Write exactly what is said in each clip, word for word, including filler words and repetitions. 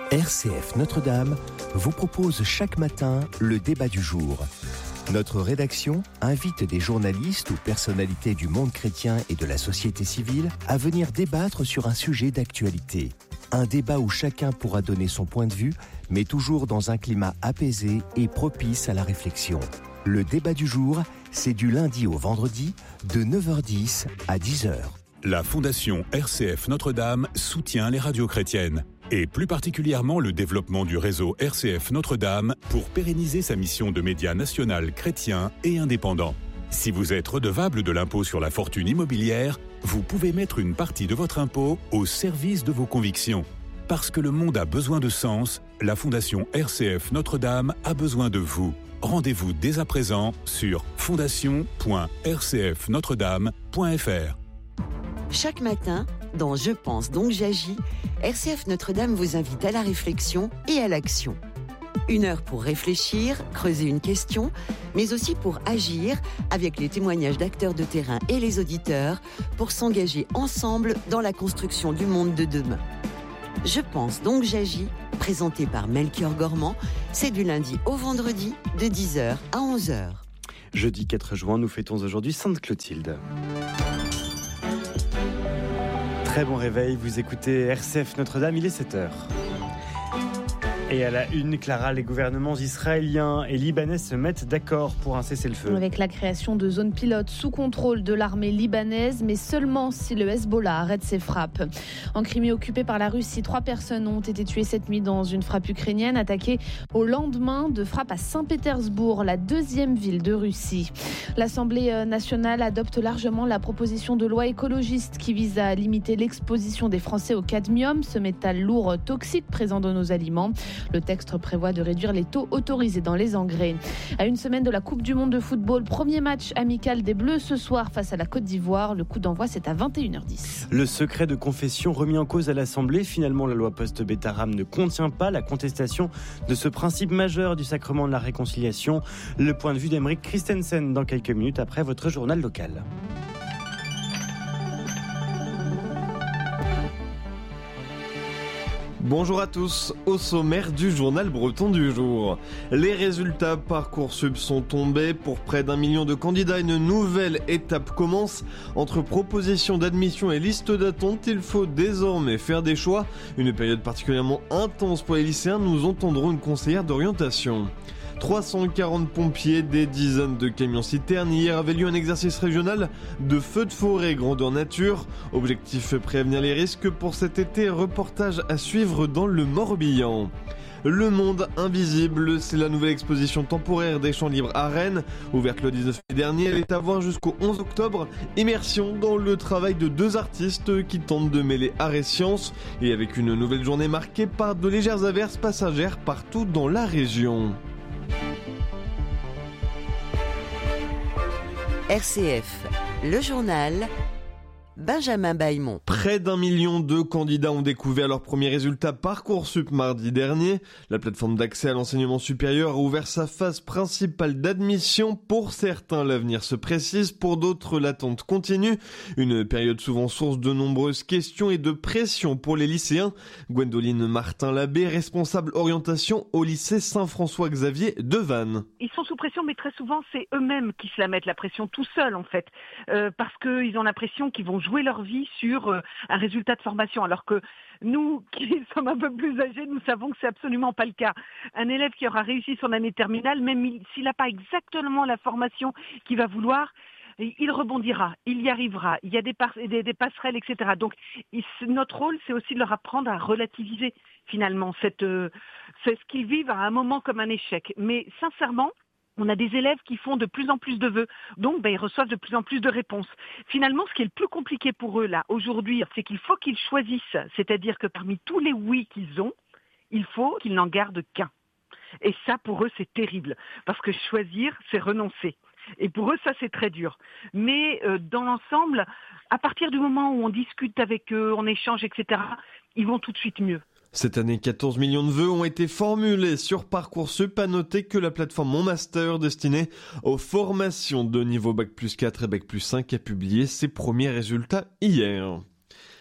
R C F Notre-Dame vous propose chaque matin le débat du jour. Notre rédaction invite des journalistes ou personnalités du monde chrétien et de la société civile à venir débattre sur un sujet d'actualité. Un débat où chacun pourra donner son point de vue, mais toujours dans un climat apaisé et propice à la réflexion. Le débat du jour, c'est du lundi au vendredi, de neuf heures dix à dix heures. La Fondation R C F Notre-Dame soutient les radios chrétiennes, et plus particulièrement le développement du réseau R C F Notre-Dame pour pérenniser sa mission de média national chrétien et indépendant. Si vous êtes redevable de l'impôt sur la fortune immobilière, vous pouvez mettre une partie de votre impôt au service de vos convictions. Parce que le monde a besoin de sens, la Fondation R C F Notre-Dame a besoin de vous. Rendez-vous dès à présent sur fondation point r c f notre dame point f r. Chaque matin, dans Je pense donc j'agis, R C F Notre-Dame vous invite à la réflexion et à l'action. Une heure pour réfléchir, creuser une question, mais aussi pour agir avec les témoignages d'acteurs de terrain et les auditeurs pour s'engager ensemble dans la construction du monde de demain. Je pense donc j'agis, présenté par Melchior Gormand, c'est du lundi au vendredi de dix heures à onze heures. Jeudi quatre juin, nous fêtons aujourd'hui Sainte Clotilde. Très bon réveil, vous écoutez R C F Notre-Dame, il est sept heures. Et à la une, Clara, les gouvernements israéliens et libanais se mettent d'accord pour un cessez-le-feu. Avec la création de zones pilotes sous contrôle de l'armée libanaise, mais seulement si le Hezbollah arrête ses frappes. En Crimée occupée par la Russie, trois personnes ont été tuées cette nuit dans une frappe ukrainienne attaquée au lendemain de frappe à Saint-Pétersbourg, la deuxième ville de Russie. L'Assemblée nationale adopte largement la proposition de loi écologiste qui vise à limiter l'exposition des Français au cadmium, ce métal lourd toxique présent dans nos aliments. Le texte prévoit de réduire les taux autorisés dans les engrais. À une semaine de la Coupe du Monde de football, premier match amical des Bleus ce soir face à la Côte d'Ivoire. Le coup d'envoi, c'est à vingt et une heures dix. Le secret de confession remis en cause à l'Assemblée. Finalement, la loi post-Bétarame ne contient pas la contestation de ce principe majeur du sacrement de la réconciliation. Le point de vue d'Aymeric Christensen dans quelques minutes après votre journal local. Bonjour à tous, au sommaire du journal breton du jour. Les résultats Parcoursup sont tombés. Pour près d'un million de candidats, une nouvelle étape commence. Entre propositions d'admission et liste d'attente, il faut désormais faire des choix. Une période particulièrement intense pour les lycéens, nous entendrons une conseillère d'orientation. trois cent quarante pompiers, des dizaines de camions-citernes. Hier avait lieu un exercice régional de feux de forêt grandeur nature. Objectif prévenir les risques pour cet été. Reportage à suivre dans le Morbihan. Le monde invisible, c'est la nouvelle exposition temporaire des Champs Libres à Rennes. Ouverte le dix-neuf mai dernier, elle est à voir jusqu'au onze octobre. Immersion dans le travail de deux artistes qui tentent de mêler art et science. Et avec une nouvelle journée marquée par de légères averses passagères partout dans la région. R C F, le journal, Benjamin Bailmont. Près d'un million de candidats ont découvert leurs premiers résultats Parcoursup mardi dernier. La plateforme d'accès à l'enseignement supérieur a ouvert sa phase principale d'admission. Pour certains, l'avenir se précise. Pour d'autres, l'attente continue. Une période souvent source de nombreuses questions et de pression pour les lycéens. Gwendoline Martin-Labbé, responsable orientation au lycée Saint-François-Xavier de Vannes. Ils sont sous pression, mais très souvent, c'est eux-mêmes qui se la mettent la pression tout seuls, en fait. Euh, parce qu'ils ont l'impression qu'ils vont jouer leur vie sur euh, un résultat de formation, alors que nous, qui sommes un peu plus âgés, nous savons que c'est absolument pas le cas. Un élève qui aura réussi son année terminale, même s'il n'a pas exactement la formation qu'il va vouloir, il rebondira, il y arrivera, il y a des, par- des, des passerelles, et cetera. Donc, il, notre rôle, c'est aussi de leur apprendre à relativiser, finalement, cette, euh, c'est ce qu'ils vivent à un moment comme un échec. Mais sincèrement, on a des élèves qui font de plus en plus de vœux, donc ben, ils reçoivent de plus en plus de réponses. Finalement, ce qui est le plus compliqué pour eux, là, aujourd'hui, c'est qu'il faut qu'ils choisissent, c'est-à-dire que parmi tous les oui qu'ils ont, il faut qu'ils n'en gardent qu'un. Et ça, pour eux, c'est terrible, parce que choisir, c'est renoncer. Et pour eux, ça, c'est très dur. Mais euh, dans l'ensemble, à partir du moment où on discute avec eux, on échange, et cetera, ils vont tout de suite mieux. Cette année, quatorze millions de vœux ont été formulés sur Parcoursup. À noter que la plateforme Mon Master, destinée aux formations de niveau bac plus quatre et bac plus cinq, a publié ses premiers résultats hier.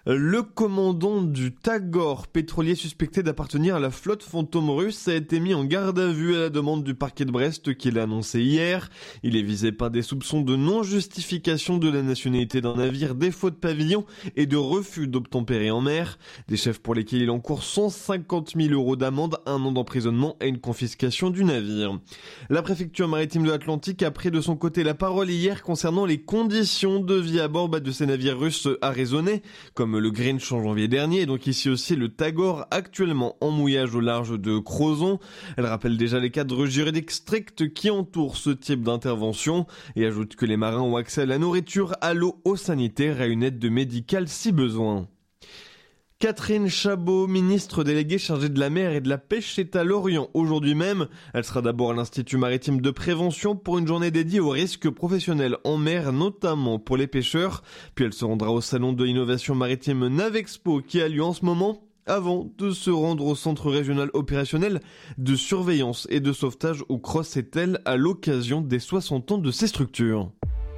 Le commandant du Tagor, pétrolier suspecté d'appartenir à la flotte fantôme russe, a été mis en garde à vue à la demande du parquet de Brest qui l'a annoncé hier. Il est visé par des soupçons de non-justification de la nationalité d'un navire, défaut de pavillon et de refus d'obtempérer en mer. Des chefs pour lesquels il encourt cent cinquante mille euros d'amende, un an d'emprisonnement et une confiscation du navire. La préfecture maritime de l'Atlantique a pris de son côté la parole hier concernant les conditions de vie à bord de ces navires russes arraisonnés, comme le Grinch en janvier dernier, et donc ici aussi le Tagor, actuellement en mouillage au large de Crozon. Elle rappelle déjà les cadres juridiques stricts qui entourent ce type d'intervention et ajoute que les marins ont accès à la nourriture, à l'eau, au sanitaire et à une aide médicale si besoin. Catherine Chabot, ministre déléguée chargée de la mer et de la pêche, est à Lorient aujourd'hui même. Elle sera d'abord à l'Institut maritime de prévention pour une journée dédiée aux risques professionnels en mer, notamment pour les pêcheurs. Puis elle se rendra au salon de l'innovation maritime Navexpo qui a lieu en ce moment, avant de se rendre au centre régional opérationnel de surveillance et de sauvetage au Cross-Etel à l'occasion des soixante ans de ces structures.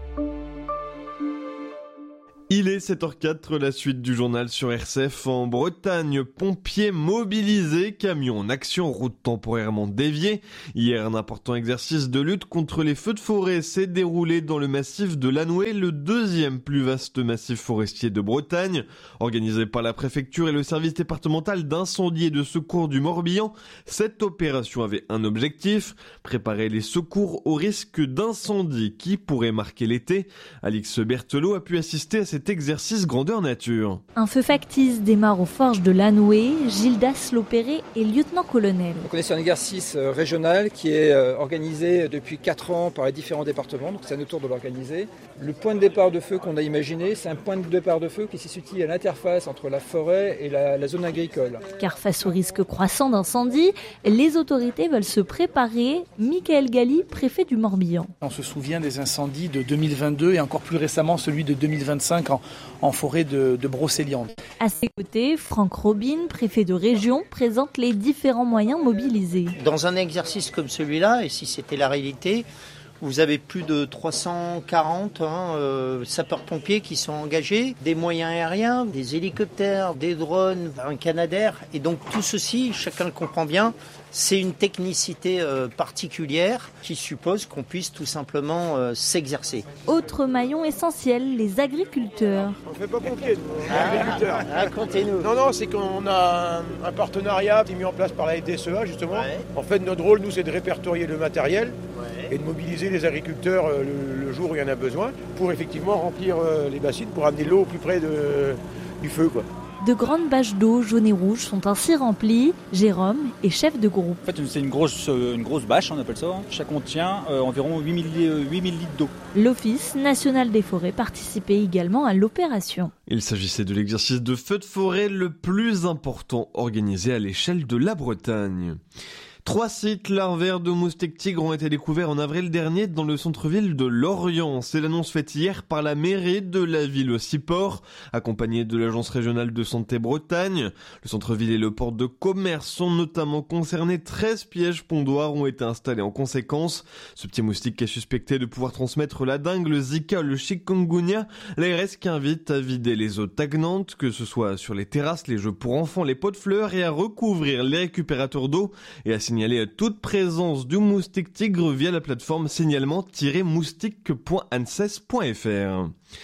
Il est sept heures quatre, la suite du journal sur R C F. En Bretagne, pompiers mobilisés, camions en action, routes temporairement déviées. Hier, un important exercice de lutte contre les feux de forêt s'est déroulé dans le massif de Lanouet, le deuxième plus vaste massif forestier de Bretagne. Organisé par la préfecture et le service départemental d'incendie et de secours du Morbihan, cette opération avait un objectif, préparer les secours au risque d'incendie qui pourrait marquer l'été. Alix Berthelot a pu assister à cette exercice grandeur nature. Un feu factice démarre aux forges de Lanouet. Gildas Lopéré est lieutenant-colonel. On est sur un exercice régional qui est organisé depuis quatre ans par les différents départements, donc c'est à notre tour de l'organiser. Le point de départ de feu qu'on a imaginé, c'est un point de départ de feu qui se situe à l'interface entre la forêt et la, la zone agricole. Car face au risque croissant d'incendie, les autorités veulent se préparer. Michael Galli, préfet du Morbihan. On se souvient des incendies de deux mille vingt-deux et encore plus récemment celui de deux mille vingt-cinq en, en forêt de, de Brocéliande. À ses côtés, Franck Robin, préfet de région, présente les différents moyens mobilisés. Dans un exercice comme celui-là, et si c'était la réalité, vous avez plus de trois cent quarante hein, euh, sapeurs-pompiers qui sont engagés, des moyens aériens, des hélicoptères, des drones, un Canadair. Et donc tout ceci, chacun le comprend bien, c'est une technicité euh, particulière qui suppose qu'on puisse tout simplement euh, s'exercer. Autre maillon essentiel, les agriculteurs. On ne fait pas pompier, nous, on est ah, agriculteurs. Racontez-nous. Non, non, c'est qu'on a un, un partenariat qui est mis en place par la F D S E A, justement. Ouais. En fait, notre rôle, nous, c'est de répertorier le matériel ouais. et de mobiliser les agriculteurs euh, le, le jour où il y en a besoin pour effectivement remplir euh, les bassines, pour amener l'eau au plus près de, du feu, quoi. De grandes bâches d'eau jaunes et rouges sont ainsi remplies. Jérôme est chef de groupe. En fait, c'est une grosse, une grosse bâche, on appelle ça. Chaque contient euh, environ huit mille litres d'eau. L'Office national des forêts participait également à l'opération. Il s'agissait de l'exercice de feu de forêt le plus important organisé à l'échelle de la Bretagne. Trois sites larvaires de moustiques tigres ont été découverts en avril dernier dans le centre-ville de Lorient. C'est l'annonce faite hier par la mairie de la ville Ciport, accompagnée de l'agence régionale de santé Bretagne. Le centre-ville et le port de commerce sont notamment concernés. treize pièges pondoirs ont été installés en conséquence. Ce petit moustique est suspecté de pouvoir transmettre la dengue, le Zika, le chikungunya. L'A R S qui invite à vider les eaux stagnantes, que ce soit sur les terrasses, les jeux pour enfants, les pots de fleurs, et à recouvrir les récupérateurs d'eau et à signaler toute présence du moustique tigre via la plateforme signalement tiret moustique point anses point f r.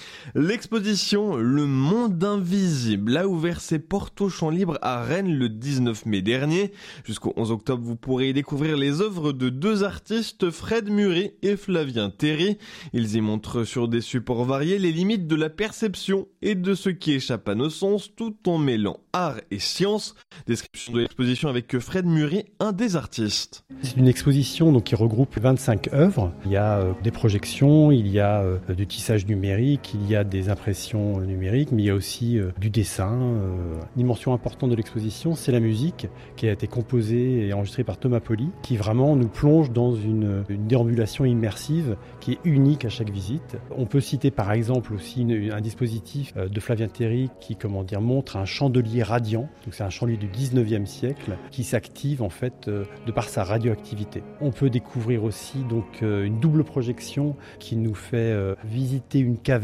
L'exposition Le Monde Invisible a ouvert ses portes au Champ Libre à Rennes le dix-neuf mai dernier. Jusqu'au onze octobre, vous pourrez y découvrir les œuvres de deux artistes, Fred Muret et Flavien Terry. Ils y montrent sur des supports variés les limites de la perception et de ce qui échappe à nos sens, tout en mêlant art et science. Description de l'exposition avec Fred Muret, un des artistes. C'est une exposition donc, qui regroupe vingt-cinq œuvres. Il y a euh, des projections, il y a euh, du tissage numérique, il y a des impressions numériques, mais il y a aussi euh, du dessin. Euh. Une dimension importante de l'exposition, c'est la musique qui a été composée et enregistrée par Thomas Poli, qui vraiment nous plonge dans une, une déambulation immersive qui est unique à chaque visite. On peut citer par exemple aussi une, un dispositif euh, de Flavien Terry qui, comment dire, montre un chandelier radiant. Donc c'est un chandelier du dix-neuvième siècle qui s'active en fait euh, de par sa radioactivité. On peut découvrir aussi donc euh, une double projection qui nous fait euh, visiter une caverne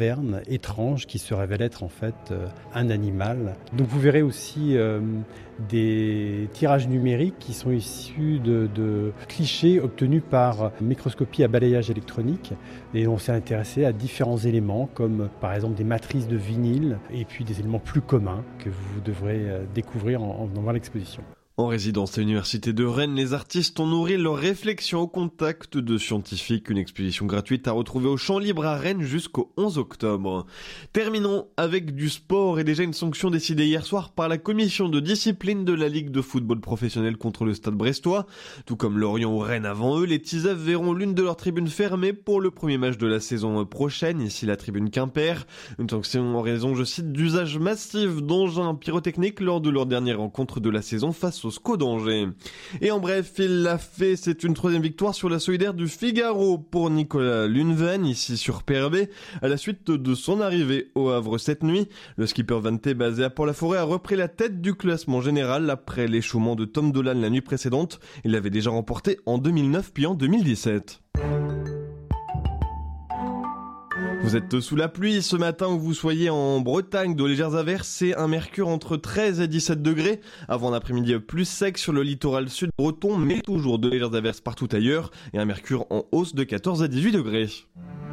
caverne étrange qui se révèle être en fait euh, un animal. Donc vous verrez aussi euh, des tirages numériques qui sont issus de, de clichés obtenus par microscopie à balayage électronique. Et on s'est intéressé à différents éléments comme par exemple des matrices de vinyle et puis des éléments plus communs que vous devrez découvrir en, en venant voir l'exposition. En résidence à l'Université de Rennes, les artistes ont nourri leurs réflexions au contact de scientifiques. Une exposition gratuite à retrouver au Champ Libre à Rennes jusqu'au onze octobre. Terminons avec du sport et déjà une sanction décidée hier soir par la commission de discipline de la Ligue de football professionnel contre le Stade brestois. Tout comme Lorient ou Rennes avant eux, les Tisèvres verront l'une de leurs tribunes fermée pour le premier match de la saison prochaine, ici la tribune Quimper. Une sanction en raison, je cite, d'usage massif d'engins pyrotechniques lors de leur dernière rencontre de la saison face au S C O d'Angers. Et en bref, il l'a fait, c'est une troisième victoire sur la solidaire du Figaro pour Nicolas Luneven, ici sur P R B, à la suite de son arrivée au Havre cette nuit. Le skipper vanté basé à Port-la-Forêt a repris la tête du classement général après l'échouement de Tom Dolan la nuit précédente. Il l'avait déjà remporté en deux mille neuf puis en deux mille dix-sept. Vous êtes sous la pluie ce matin où vous soyez en Bretagne, de légères averses et un mercure entre treize et dix-sept degrés. Avant un après-midi plus sec sur le littoral sud breton, mais toujours de légères averses partout ailleurs et un mercure en hausse de quatorze à dix-huit degrés.